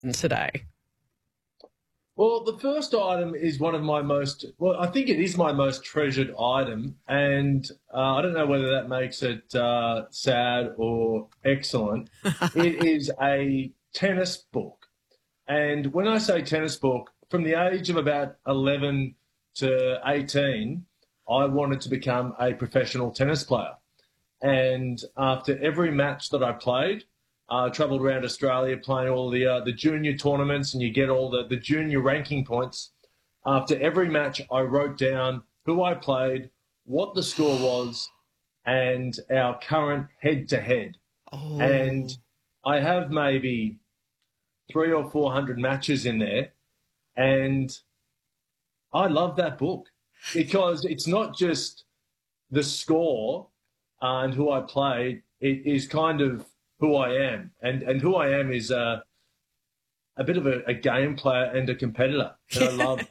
today? Well, the first item is one of my most, well, I think it is my most treasured item. And I don't know whether that makes it sad or excellent. It is a tennis book. And when I say tennis book, from the age of about 11 to 18, I wanted to become a professional tennis player. And after every match that I played, I travelled around Australia playing all the junior tournaments, and you get all the junior ranking points. After every match, I wrote down who I played, what the score was, and our current head-to-head. Oh, And I have maybe 300 or 400 matches in there, and I love that book because it's not just the score and who I played. It is kind of who I am, and who I am is a bit of a game player and a competitor. And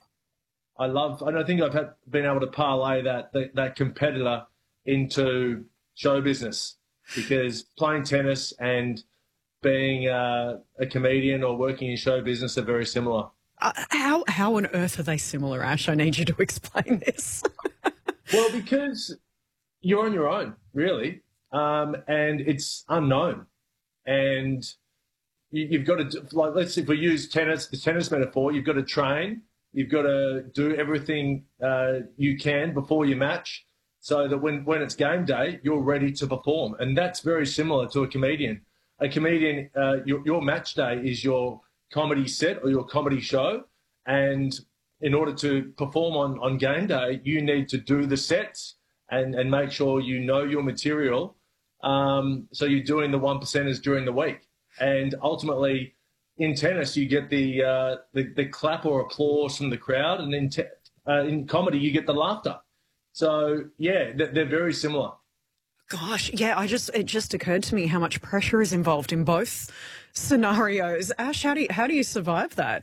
and I think been able to parlay that competitor into show business, because playing tennis and being a comedian or working in show business are very similar. how on earth are they similar, Ash? I need you to explain this. Well, because you're on your own, really, and it's unknown, and you've got to, like, let's say if we use tennis, the tennis metaphor, you've got to train, you've got to do everything you can before your match, so that when it's game day, you're ready to perform. And that's very similar to a comedian. A comedian, your match day is your comedy set or your comedy show, and in order to perform on game day, you need to do the sets and make sure you know your material. So you're doing the one percenters during the week. And ultimately, in tennis, you get the clap or applause from the crowd, and in comedy, you get the laughter. So yeah, they're very similar. Gosh, yeah, it just occurred to me how much pressure is involved in both scenarios. Ash, how do you survive that?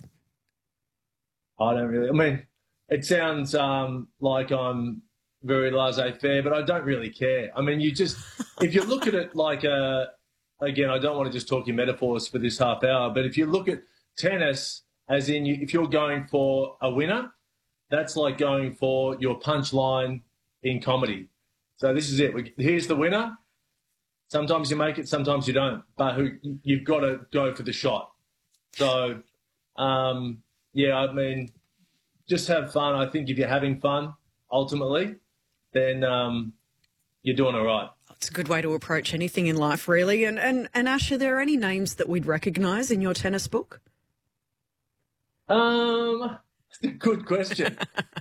I don't really. I mean, it sounds like I'm very laissez-faire, but I don't really care. I mean, if you look at it like again, I don't want to just talk in metaphors for this half hour, but if you look at tennis as in if you're going for a winner, that's like going for your punchline in comedy. So this is it. Here's the winner. Sometimes you make it, sometimes you don't, but you've got to go for the shot. So, yeah, I mean, just have fun. I think if you're having fun, ultimately, then you're doing all right. It's a good way to approach anything in life, really. And Ash, are there any names that we'd recognise in your tennis book? Good question.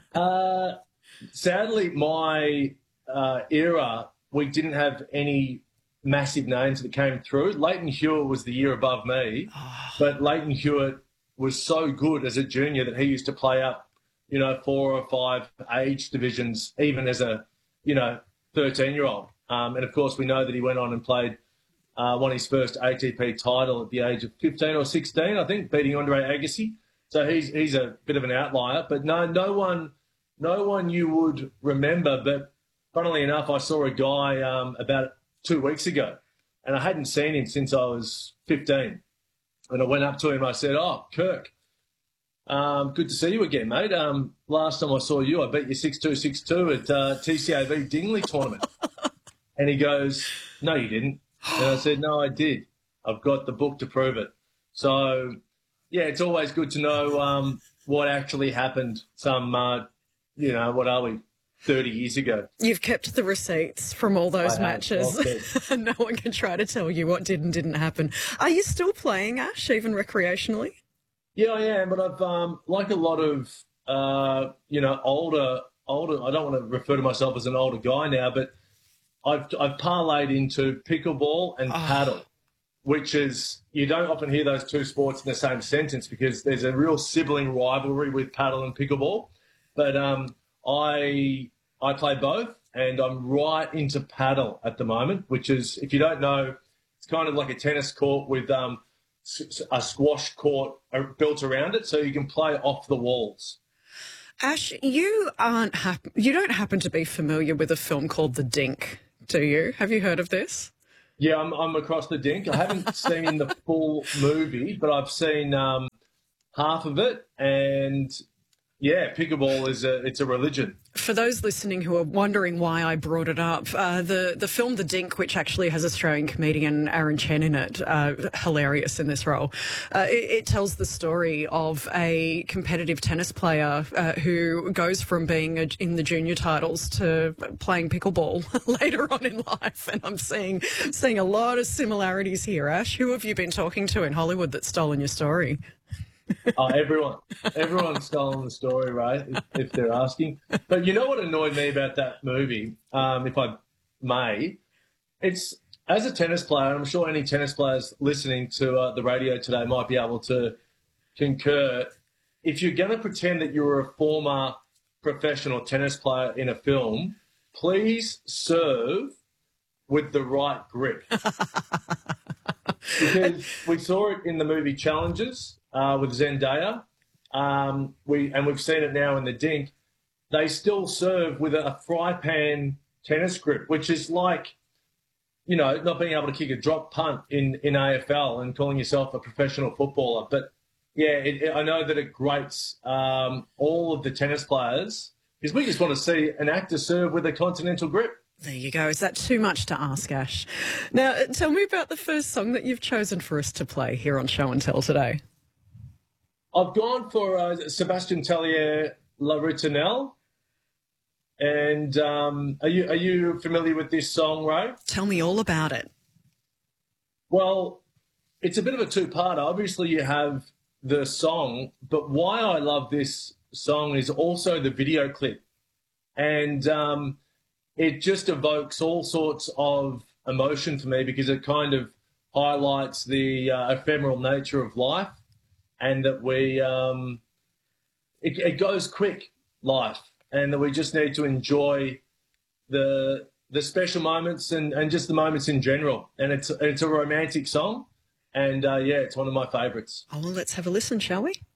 Sadly, my era, we didn't have any massive names that came through. Leighton Hewitt was the year above me, but Leighton Hewitt was so good as a junior that he used to play up, 4 or 5 age divisions, even as a, 13-year-old. And of course, we know that he went on and played, won his first ATP title at the age of 15 or 16, I think, beating Andre Agassi. So he's a bit of an outlier, but no one you would remember. But funnily enough, I saw a guy about 2 weeks ago, and I hadn't seen him since I was 15. And I went up to him, I said, "Oh, Kirk, good to see you again, mate. Last time I saw you, I beat you 6-2, 6-2 at TCAV Dingley tournament." And he goes, "No, you didn't." And I said, "No, I did. I've got the book to prove it." So, yeah, it's always good to know what actually happened what are we, 30 years ago. You've kept the receipts from all those matches. And no one can try to tell you what did and didn't happen. Are you still playing, Ash, even recreationally? Yeah, I am, but I've like a lot of older. I don't want to refer to myself as an older guy now, but I've parlayed into pickleball and paddle, which is, you don't often hear those two sports in the same sentence because there's a real sibling rivalry with paddle and pickleball. But I play both, and I'm right into paddle at the moment, which is, if you don't know, it's kind of like a tennis court with a squash court built around it, so you can play off the walls. Ash, you don't happen to be familiar with a film called The Dink, do you? Have you heard of this? Yeah, I'm across the dink. I haven't seen the full movie, but I've seen half of it, and yeah, pickleball it's a religion. For those listening who are wondering why I brought it up, the film The Dink, which actually has Australian comedian Aaron Chen in it, hilarious in this role, it tells the story of a competitive tennis player who goes from being in the junior titles to playing pickleball later on in life. And I'm seeing a lot of similarities here. Ash, who have you been talking to in Hollywood that's stolen your story? Oh, everyone's stolen the story, right? If they're asking. But you know what annoyed me about that movie, if I may? It's, as a tennis player, I'm sure any tennis players listening to the radio today might be able to concur. If you're going to pretend that you're a former professional tennis player in a film, please serve with the right grip. Because we saw it in the movie Challenges with Zendaya, we've seen it now in The Dink. They still serve with a fry pan tennis grip, which is like, you know, not being able to kick a drop punt in AFL and calling yourself a professional footballer. But yeah, I know that it grates all of the tennis players, because we just want to see an actor serve with a continental grip. There you go. Is that too much to ask, Ash? Now, tell me about the first song that you've chosen for us to play here on Show and Tell today. I've gone for Sebastian Tellier, La Ritournelle. And are you familiar with this song, Ray? Tell me all about it. Well, it's a bit of a two-parter. Obviously, you have the song, but why I love this song is also the video clip. And it just evokes all sorts of emotion for me, because it kind of highlights the ephemeral nature of life, and that it goes quick, life, and that we just need to enjoy the special moments and just the moments in general. And it's a romantic song, and yeah, it's one of my favourites. Oh, well, let's have a listen, shall we?